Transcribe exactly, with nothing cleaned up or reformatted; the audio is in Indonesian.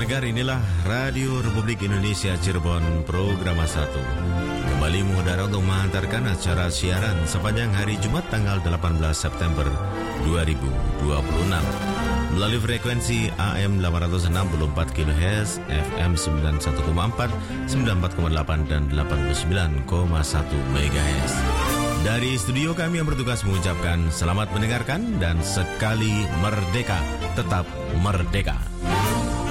pendengar, inilah Radio Republik Indonesia Cirebon Program satu. Kembali mengudara untuk mengantarkan acara siaran sepanjang hari Jumat tanggal delapan belas September dua ribu dua puluh enam. Melalui frekuensi A M delapan ratus enam puluh empat kilohertz, F M sembilan puluh satu koma empat, sembilan puluh empat koma delapan, dan delapan puluh sembilan koma satu megahertz. Dari studio kami yang bertugas mengucapkan selamat mendengarkan dan sekali merdeka, tetap merdeka.